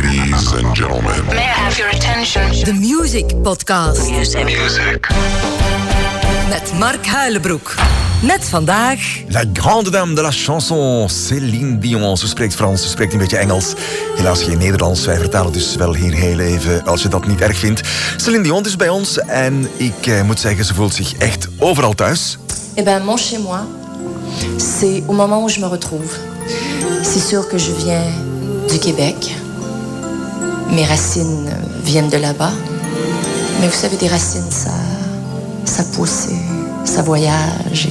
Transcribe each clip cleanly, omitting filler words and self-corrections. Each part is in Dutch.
Ladies and gentlemen. May I have your attention? De Music Podcast. Music. Met Mark Huilenbroek. Met vandaag... La grande dame de la chanson, Céline Dion. Ze spreekt Frans, ze spreekt een beetje Engels. Helaas geen Nederlands. Wij vertalen dus wel hier heel even, als je dat niet erg vindt. Céline Dion is bij ons en ik moet zeggen, ze voelt zich echt overal thuis. Eh ben, mon chez moi, c'est au moment où je me retrouve. C'est sûr que je viens du Québec. Mes racines viennent de là-bas. Mais vous savez, des racines, ça pousse et ça voyage et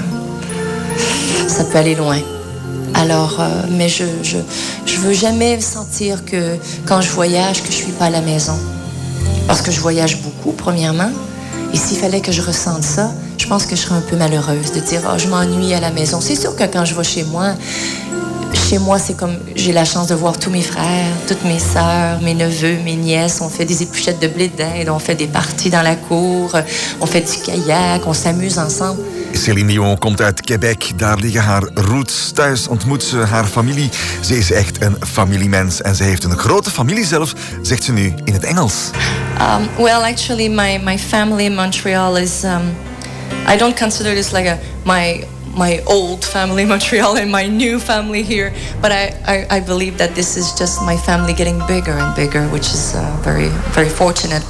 ça peut aller loin. Alors, mais je veux jamais sentir que quand je voyage, que je suis pas à la maison. Parce que je voyage beaucoup, premièrement. Et s'il fallait que je ressente ça, je pense que je serais un peu malheureuse de dire « Oh, je m'ennuie à la maison ». C'est sûr que quand je vais chez moi, c'est comme j'ai la chance de voir tous mes frères, toutes mes sœurs, mes neveux, mes nièces. On fait des épluchettes de blé d'Inde, on fait des parties dans la cour, on fait du kayak, on s'amuse ensemble. Céline Dion komt uit Quebec. Daar liggen haar roots. Thuis ontmoet ze haar familie. Ze is echt een familiemens. En ze heeft een grote familie zelf, zegt ze nu in het Engels. Well, actually, my family in Montreal is... I don't consider this like my old family in Montreal and my new family here. But I believe that this is just my family getting bigger and bigger, which is very, very fortunate.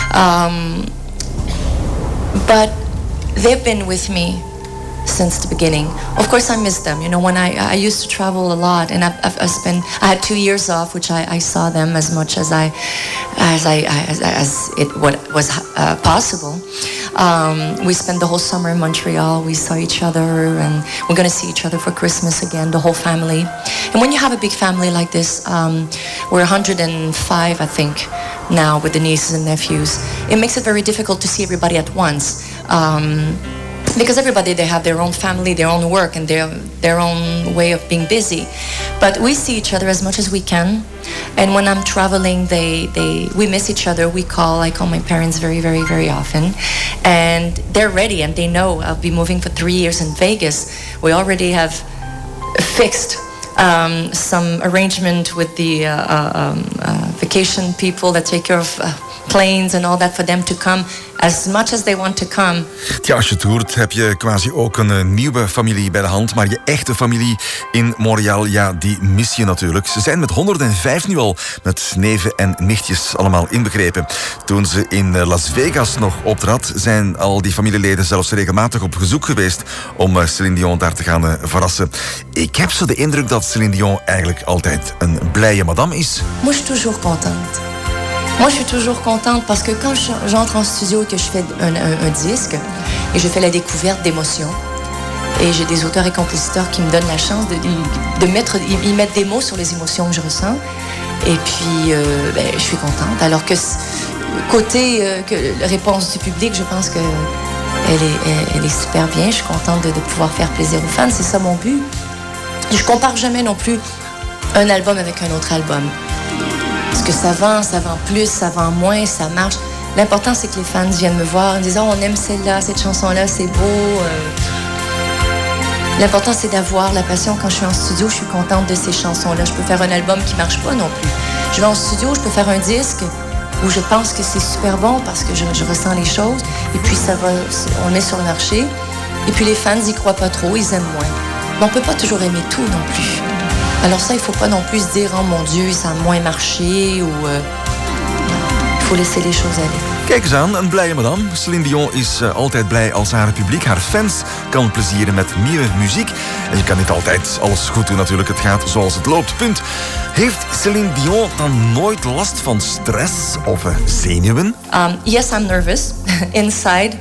But they've been with me since the beginning. Of course, I miss them. You know, when I used to travel a lot, and I had 2 years off, which I saw them as much as it was possible. We spent the whole summer in Montreal. We saw each other, and we're going to see each other for Christmas again, the whole family. And when you have a big family like this, we're 105, I think, now with the nieces and nephews. It makes it very difficult to see everybody at once. Because everybody, they have their own family, their own work, and their own way of being busy. But we see each other as much as we can. And when I'm traveling, we miss each other. I call my parents very, very, very often. And they're ready, and they know I'll be moving for 3 years in Vegas. We already have fixed some arrangement with the vacation people that take care of planes and all that for them to come as much as they want to come. Ja, als je toert heb je quasi ook een nieuwe familie bij de hand. Maar je echte familie in Montreal, ja, die mis je natuurlijk. Ze zijn met 105 nu al, met neven en nichtjes allemaal inbegrepen. Toen ze in Las Vegas nog optrad, zijn al die familieleden zelfs regelmatig op bezoek geweest om Céline Dion daar te gaan verrassen. Ik heb zo de indruk dat Céline Dion eigenlijk altijd een blije madame is. Moi, je suis toujours contente. Moi, je suis toujours contente parce que quand j'entre en studio et que je fais un disque et je fais la découverte d'émotions, et j'ai des auteurs et compositeurs qui me donnent la chance ils mettent des mots sur les émotions que je ressens, et puis je suis contente. Alors que côté réponse du public, je pense que elle est super bien. Je suis contente de pouvoir faire plaisir aux fans, c'est ça mon but. Je compare jamais non plus un album avec un autre album. Parce que ça vend plus, ça vend moins, ça marche. L'important, c'est que les fans viennent me voir et me disent « Oh, on aime celle-là, cette chanson-là, c'est beau. » L'important, c'est d'avoir la passion. Quand je suis en studio, je suis contente de ces chansons-là. Je peux faire un album qui marche pas non plus. Je vais en studio, je peux faire un disque où je pense que c'est super bon parce que je ressens les choses. Et puis, on le met sur le marché. Et puis, les fans y croient pas trop, ils aiment moins. Mais on peut pas toujours aimer tout non plus. Alors ça, il faut pas non plus se dire « Oh mon Dieu, ça a moins marché » ou il faut laisser les choses aller. Kijk eens aan, een blije madame. Céline Dion is altijd blij als haar publiek, haar fans, kan plezieren met nieuwe muziek. En je kan niet altijd alles goed doen natuurlijk, het gaat zoals het loopt, punt. Heeft Céline Dion dan nooit last van stress of zenuwen? Yes, I'm nervous inside.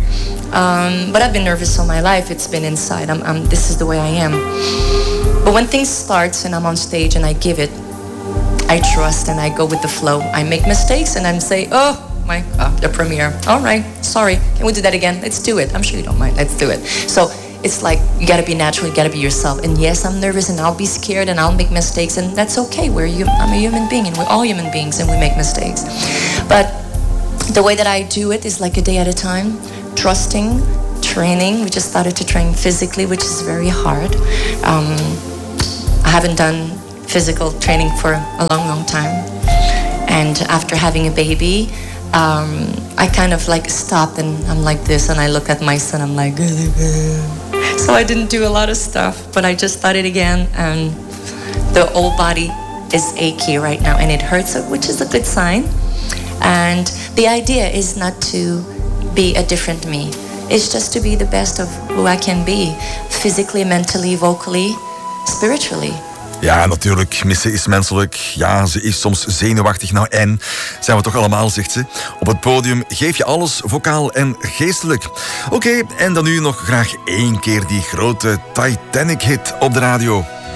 But I've been nervous all my life. It's been inside. This is the way I am. But when things start and I'm on stage and I give it, I trust and I go with the flow. I make mistakes and I say, oh, the premiere. All right, sorry. Can we do that again? Let's do it. I'm sure you don't mind. Let's do it. So it's like you got to be natural. You got to be yourself. And yes, I'm nervous and I'll be scared and I'll make mistakes. And that's okay. I'm a human being and we're all human beings and we make mistakes. But the way that I do it is like a day at a time. Trusting, training. We just started to train physically, which is very hard. I haven't done physical training for a long time. And after having a baby, I kind of like stopped and I'm like this and I look at my son, I'm like, so I didn't do a lot of stuff, but I just started again and the whole body is achy right now and it hurts, which is a good sign. And the idea is not to be a different me. It's just to be the best of who I can be. Physically, mentally, vocally, spiritually. Ja, natuurlijk. Missen is menselijk. Ja, ze is soms zenuwachtig. Nou, en zijn we toch allemaal, zegt ze. Op het podium geef je alles, vocaal en geestelijk. Oké, en dan nu nog graag 1 keer die grote Titanic-hit op de radio.